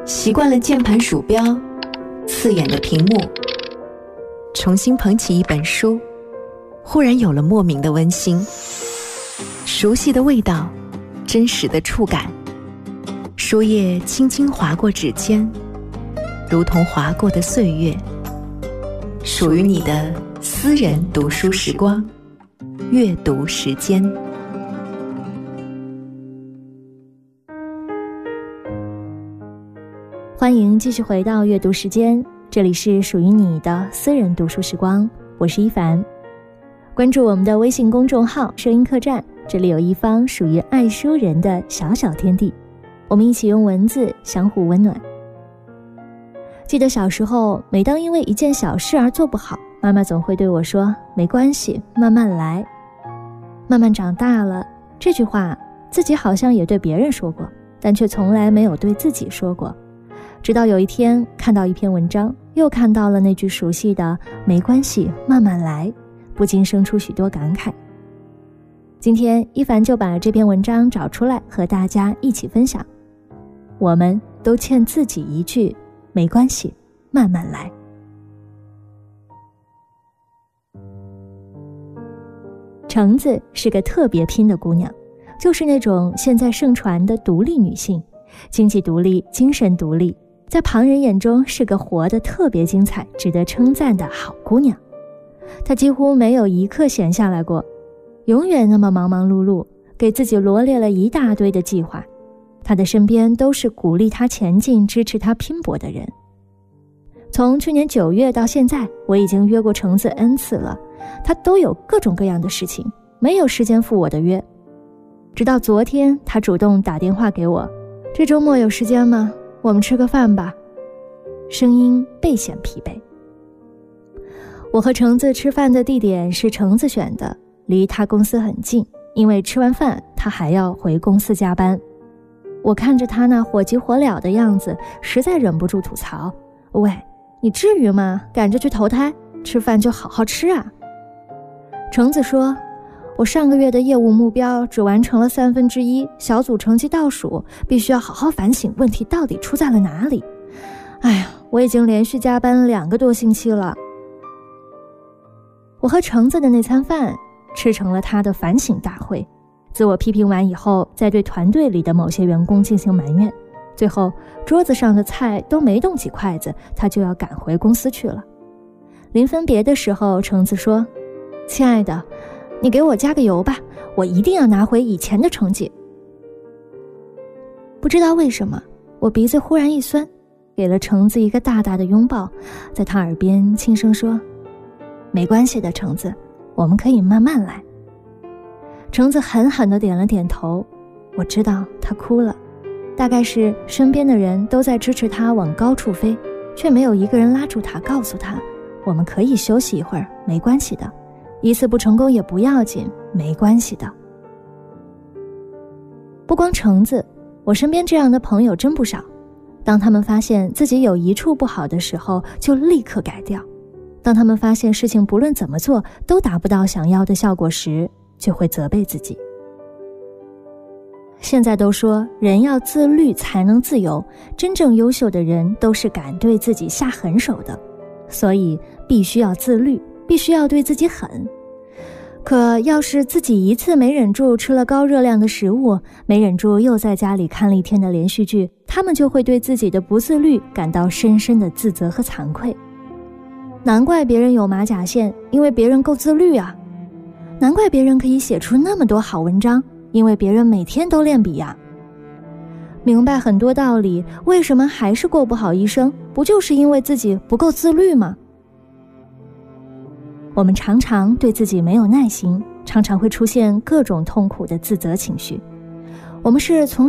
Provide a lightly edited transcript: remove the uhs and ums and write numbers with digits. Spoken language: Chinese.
习惯了键盘鼠标，刺眼的屏幕，重新捧起一本书，忽然有了莫名的温馨。熟悉的味道，真实的触感，书页轻轻划过指尖，如同划过的岁月。属于你的私人读书时光，阅读时间。 欢迎继续回到阅读时间，这里是属于你的私人读书时光，我是一凡。关注我们的微信公众号声音客栈，这里有一方属于爱书人的小小天地，我们一起用文字相互温暖。记得小时候，每当因为一件小事而做不好，妈妈总会对我说，没关系，慢慢来。慢慢长大了，这句话自己好像也对别人说过，但却从来没有对自己说过。直到有一天看到一篇文章，又看到了那句熟悉的没关系慢慢来，不禁生出许多感慨。今天一凡就把这篇文章找出来和大家一起分享。我们都欠自己一句没关系慢慢来。橙子是个特别拼的姑娘，就是那种现在盛传的独立女性，经济独立，精神独立，在旁人眼中是个活得特别精彩，值得称赞的好姑娘。她几乎没有一刻闲下来过，永远那么忙忙碌碌，给自己罗列了一大堆的计划。她的身边都是鼓励她前进，支持她拼搏的人。从去年9月到现在，我已经约过橙子 N 次了，她都有各种各样的事情，没有时间赴我的约。直到昨天，她主动打电话给我，这周末有时间吗？我们吃个饭吧。声音倍显疲惫。我和橙子吃饭的地点是橙子选的，离他公司很近，因为吃完饭他还要回公司加班。我看着他那火急火燎的样子，实在忍不住吐槽，喂，你至于吗？赶着去投胎，吃饭就好好吃啊。橙子说，我上个月的业务目标只完成了1/3，小组成绩倒数，必须要好好反省问题到底出在了哪里。哎呀，我已经连续加班2个多星期了。我和橙子的那餐饭吃成了他的反省大会，自我批评完以后，再对团队里的某些员工进行埋怨，最后桌子上的菜都没动几筷子，他就要赶回公司去了。临分别的时候，橙子说，亲爱的，你给我加个油吧，我一定要拿回以前的成绩。不知道为什么，我鼻子忽然一酸，给了橙子一个大大的拥抱，在他耳边轻声说，没关系的，橙子，我们可以慢慢来。橙子狠狠地点了点头，我知道他哭了，大概是身边的人都在支持他往高处飞，却没有一个人拉住他，告诉他，我们可以休息一会儿，没关系的，一次不成功也不要紧，没关系的。不光橙子，我身边这样的朋友真不少，当他们发现自己有一处不好的时候，就立刻改掉。当他们发现事情不论怎么做都达不到想要的效果时，就会责备自己。现在都说人要自律才能自由，真正优秀的人都是敢对自己下狠手的，所以必须要自律，必须要对自己狠。可要是自己一次没忍住吃了高热量的食物，没忍住又在家里看了一天的连续剧，他们就会对自己的不自律感到深深的自责和惭愧。难怪别人有马甲线，因为别人够自律啊。难怪别人可以写出那么多好文章，因为别人每天都练笔啊。明白很多道理，为什么还是过不好一生？不就是因为自己不够自律吗？我们常常对自己没有耐心，常常会出现各种痛苦的自责情绪。我们是从